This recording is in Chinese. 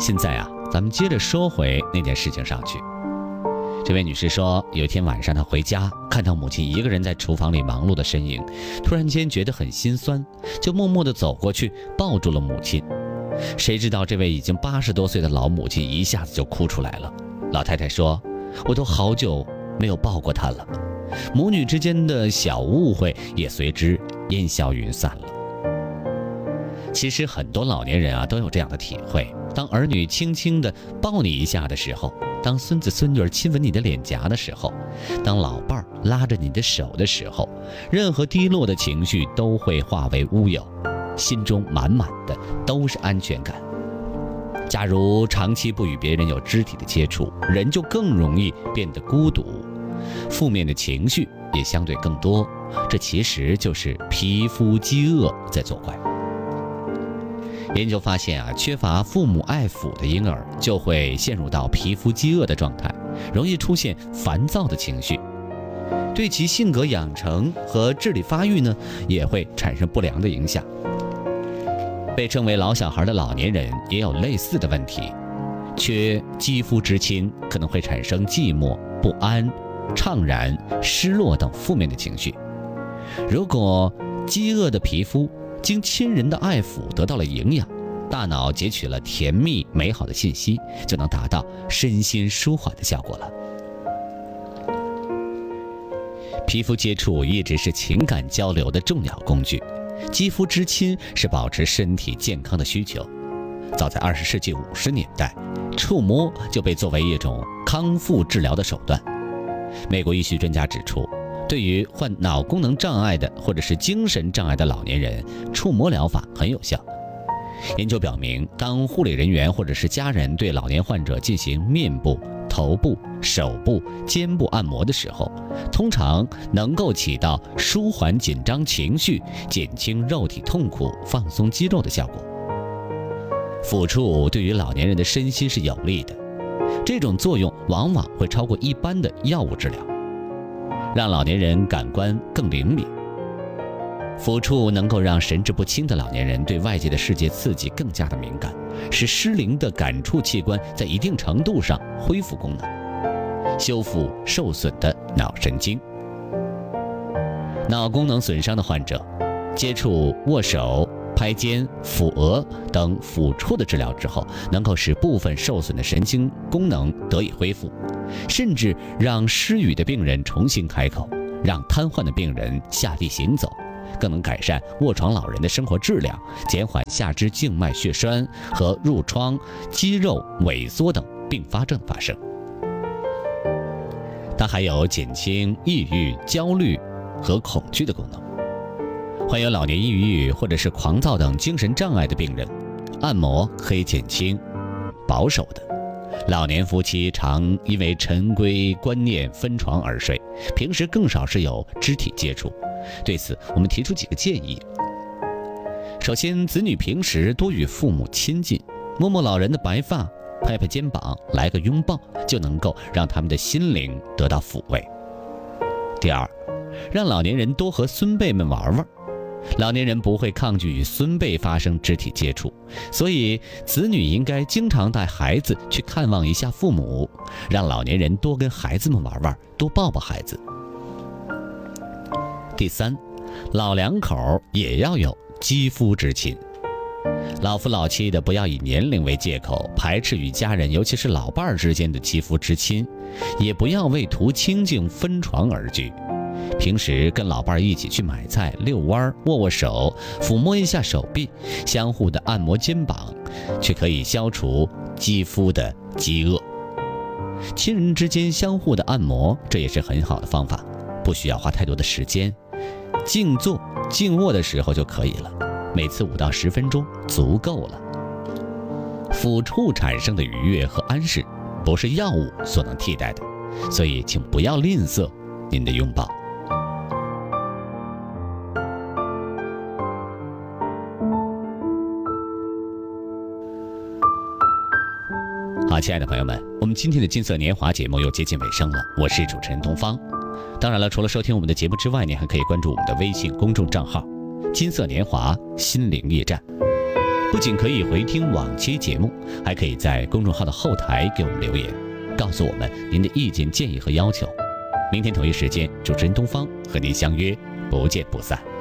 现在啊，咱们接着说回那件事情上去。这位女士说，有一天晚上她回家，看到母亲一个人在厨房里忙碌的身影，突然间觉得很心酸，就默默地走过去抱住了母亲。谁知道这位已经80多岁的老母亲一下子就哭出来了。老太太说，我都好久没有抱过她了。母女之间的小误会也随之烟消云散了。其实很多老年人啊都有这样的体会，当儿女轻轻地抱你一下的时候，当孙子孙女亲吻你的脸颊的时候，当老伴儿拉着你的手的时候，任何低落的情绪都会化为乌有，心中满满的都是安全感。假如长期不与别人有肢体的接触，人就更容易变得孤独，负面的情绪也相对更多，这其实就是皮肤饥饿在作怪。研究发现啊，缺乏父母爱抚的婴儿就会陷入到皮肤饥饿的状态，容易出现烦躁的情绪，对其性格养成和智力发育呢也会产生不良的影响。被称为老小孩的老年人也有类似的问题，缺肌肤之亲可能会产生寂寞、不安、怅然、失落等负面的情绪。如果饥饿的皮肤经亲人的爱抚得到了营养，大脑截取了甜蜜美好的信息，就能达到身心舒缓的效果了。皮肤接触一直是情感交流的重要工具，肌肤之亲是保持身体健康的需求。早在20世纪50年代，触摸就被作为一种康复治疗的手段。美国医学专家指出，对于患脑功能障碍的或者是精神障碍的老年人，触摸疗法很有效。研究表明，当护理人员或者是家人对老年患者进行面部、头部、手部、肩部按摩的时候，通常能够起到舒缓紧张情绪、减轻肉体痛苦、放松肌肉的效果。抚触对于老年人的身心是有利的，这种作用往往会超过一般的药物治疗，让老年人感官更灵敏。抚触能够让神志不清的老年人对外界的世界刺激更加的敏感，使失灵的感触器官在一定程度上恢复功能，修复受损的脑神经。脑功能损伤的患者接触握手、拍肩、抚额等抚触的治疗之后，能够使部分受损的神经功能得以恢复，甚至让失语的病人重新开口，让瘫痪的病人下地行走，更能改善卧床老人的生活质量，减缓下肢静脉血栓和褥疮、肌肉萎缩等并发症的发生。它还有减轻抑郁、焦虑和恐惧的功能。患有老年抑郁或者是狂躁等精神障碍的病人，按摩可以减轻。保守的老年夫妻常因为陈规观念分床而睡，平时更少是有肢体接触。对此，我们提出几个建议。首先，子女平时多与父母亲近，摸摸老人的白发，拍拍肩膀，来个拥抱，就能够让他们的心灵得到抚慰。第二，让老年人多和孙辈们玩玩。老年人不会抗拒与孙辈发生肢体接触，所以子女应该经常带孩子去看望一下父母，让老年人多跟孩子们玩玩，多抱抱孩子。第三，老两口也要有肌肤之亲。老夫老妻的不要以年龄为借口排斥与家人，尤其是老伴儿之间的肌肤之亲，也不要为图清静分床而居。平时跟老伴儿一起去买菜、遛弯、握握手，抚摸一下手臂，相互的按摩肩膀，却可以消除肌肤的饥饿。亲人之间相互的按摩，这也是很好的方法，不需要花太多的时间，静坐、静卧的时候就可以了，每次5到10分钟足够了。抚触产生的愉悦和安适，不是药物所能替代的，所以请不要吝啬您的拥抱。好，亲爱的朋友们，我们今天的金色年华节目又接近尾声了，我是主持人东方。当然了，除了收听我们的节目之外，您还可以关注我们的微信公众账号金色年华心灵驿站。 不仅可以回听往期节目，还可以在公众号的后台给我们留言，告诉我们您的意见建议和要求。明天同一时间，主持人东方和您相约不见不散。